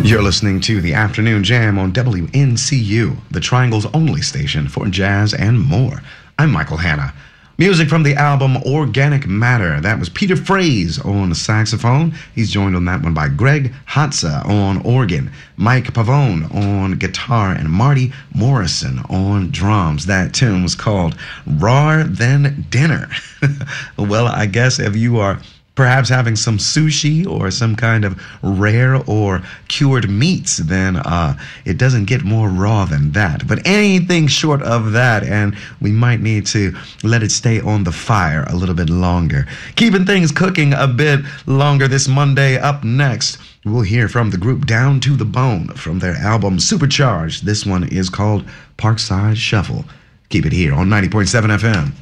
You're listening to the Afternoon Jam on WNCU, the Triangle's only station for jazz and more. I'm Michael Hanna. Music from the album Organic Matter. That was Peter Fraze on the saxophone. He's joined on that one by Greg Hatza on organ, Mike Pavone on guitar, and Marty Morrison on drums. That tune was called Rawer Than Dinner. Well, I guess if you are perhaps having some sushi or some kind of rare or cured meats, then it doesn't get more raw than that. But anything short of that, and we might need to let it stay on the fire a little bit longer. Keeping things cooking a bit longer this Monday. Up next, we'll hear from the group Down to the Bone from their album Supercharged. This one is called Parkside Shuffle. Keep it here on 90.7 FM.